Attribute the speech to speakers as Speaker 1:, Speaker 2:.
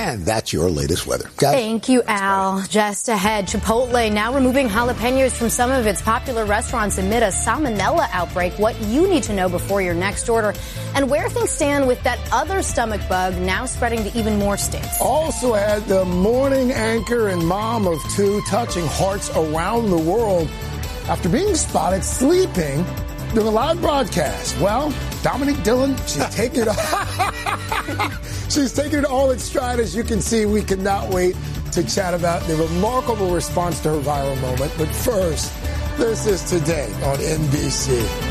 Speaker 1: And that's your latest weather.
Speaker 2: Guys? Thank you, Al. Just ahead, Chipotle now removing jalapenos from some of its popular restaurants amid a salmonella outbreak. What you need to know before your next order. And where things stand with that other stomach bug now spreading to even more states.
Speaker 3: Also ahead, the morning anchor and mom of two touching hearts around the world after being spotted sleeping during a live broadcast. Well, Dominique Dillon, she's taking it all in stride. As you can see, we cannot wait to chat about the remarkable response to her viral moment. But first, this is Today on NBC.